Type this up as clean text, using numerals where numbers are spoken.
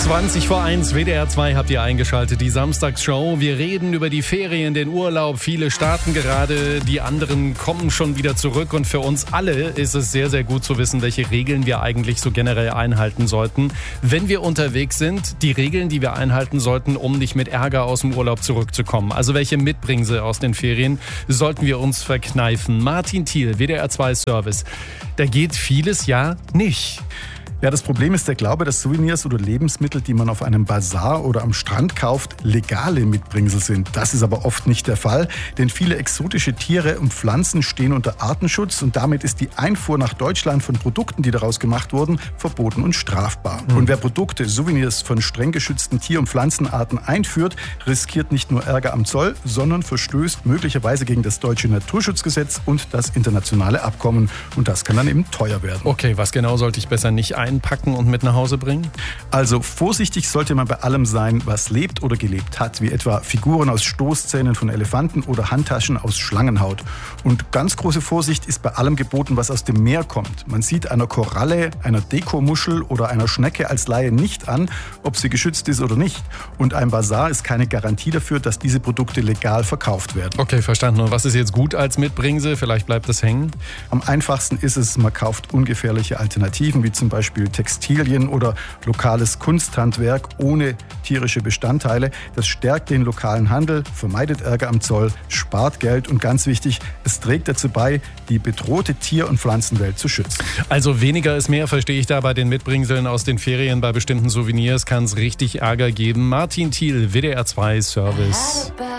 20:01, WDR 2 habt ihr eingeschaltet, die Samstagsshow. Wir reden über die Ferien, den Urlaub. Viele starten gerade, die anderen kommen schon wieder zurück. Und für uns alle ist es sehr, sehr gut zu wissen, welche Regeln wir eigentlich so generell einhalten sollten, wenn wir unterwegs sind. Die Regeln, die wir einhalten sollten, um nicht mit Ärger aus dem Urlaub zurückzukommen. Also welche Mitbringsel aus den Ferien sollten wir uns verkneifen? Martin Thiel, WDR 2 Service. Da geht vieles ja nicht. Ja, das Problem ist der Glaube, dass Souvenirs oder Lebensmittel, die man auf einem Bazar oder am Strand kauft, legale Mitbringsel sind. Das ist aber oft nicht der Fall, denn viele exotische Tiere und Pflanzen stehen unter Artenschutz und damit ist die Einfuhr nach Deutschland von Produkten, die daraus gemacht wurden, verboten und strafbar. Und wer Produkte, Souvenirs von streng geschützten Tier- und Pflanzenarten einführt, riskiert nicht nur Ärger am Zoll, sondern verstößt möglicherweise gegen das deutsche Naturschutzgesetz und das internationale Abkommen. Und das kann dann eben teuer werden. Okay, was genau sollte ich besser nicht einpacken und mit nach Hause bringen? Also vorsichtig sollte man bei allem sein, was lebt oder gelebt hat, wie etwa Figuren aus Stoßzähnen von Elefanten oder Handtaschen aus Schlangenhaut. Und ganz große Vorsicht ist bei allem geboten, was aus dem Meer kommt. Man sieht einer Koralle, einer Dekomuschel oder einer Schnecke als Laie nicht an, ob sie geschützt ist oder nicht. Und ein Bazar ist keine Garantie dafür, dass diese Produkte legal verkauft werden. Okay, verstanden. Und was ist jetzt gut als Mitbringsel? Vielleicht bleibt das hängen? Am einfachsten ist es, man kauft ungefährliche Alternativen, wie zum Beispiel Textilien oder lokales Kunsthandwerk ohne tierische Bestandteile. Das stärkt den lokalen Handel, vermeidet Ärger am Zoll, spart Geld und ganz wichtig, es trägt dazu bei, die bedrohte Tier- und Pflanzenwelt zu schützen. Also weniger ist mehr, verstehe ich da bei den Mitbringseln aus den Ferien. Bei bestimmten Souvenirs kann es richtig Ärger geben. Martin Thiel, WDR 2 Service.